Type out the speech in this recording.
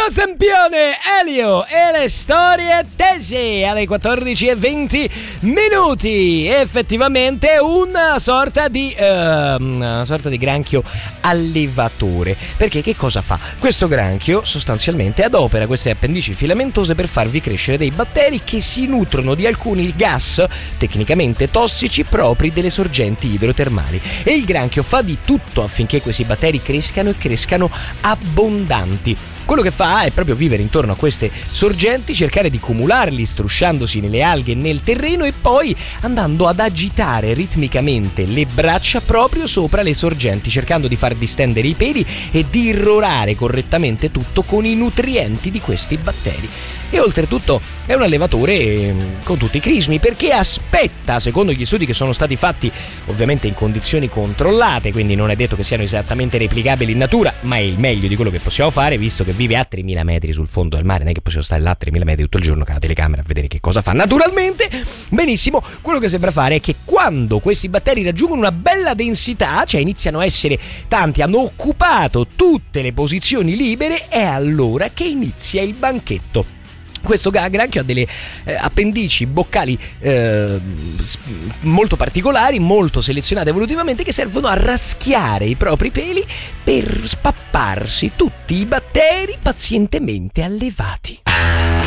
Marco Sempione, Elio e le storie tese alle 14:20. Effettivamente una sorta di granchio allevatore. Perché che cosa fa? Questo granchio sostanzialmente adopera queste appendici filamentose per farvi crescere dei batteri che si nutrono di alcuni gas tecnicamente tossici propri delle sorgenti idrotermali. E il granchio fa di tutto affinché questi batteri crescano e crescano abbondanti. Quello che fa è proprio vivere intorno a queste sorgenti, cercare di cumularli strusciandosi nelle alghe e nel terreno e poi andando ad agitare ritmicamente le braccia proprio sopra le sorgenti, cercando di far distendere i peli e di irrorare correttamente tutto con i nutrienti di questi batteri. E oltretutto è un allevatore con tutti i crismi, perché aspetta, secondo gli studi che sono stati fatti ovviamente in condizioni controllate, quindi non è detto che siano esattamente replicabili in natura, ma è il meglio di quello che possiamo fare, visto che vive a 3.000 metri sul fondo del mare, non è che possiamo stare là a 3.000 metri tutto il giorno con la telecamera a vedere che cosa fa. Naturalmente, benissimo, quello che sembra fare è che quando questi batteri raggiungono una bella densità, cioè iniziano a essere tanti, hanno occupato tutte le posizioni libere, è allora che inizia il banchetto. Questo granchio ha delle appendici boccali molto particolari, molto selezionate evolutivamente, che servono a raschiare i propri peli per spapparsi tutti i batteri pazientemente allevati.